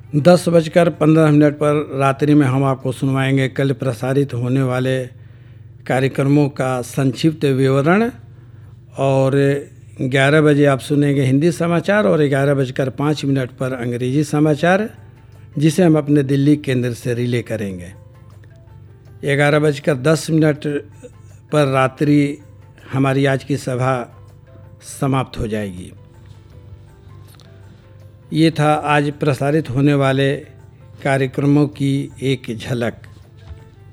10:15 पर रात्रि में हम आपको सुनवाएंगे कल प्रसारित होने वाले कार्यक्रमों का संक्षिप्त विवरण और 11 बजे आप सुनेंगे हिंदी समाचार और 11:05 पर अंग्रेजी समाचार, जिसे हम अपने दिल्ली केंद्र से रिले करेंगे। 11:10 पर रात्रि हमारी आज की सभा समाप्त हो जाएगी। ये था आज प्रसारित होने वाले कार्यक्रमों की एक झलक।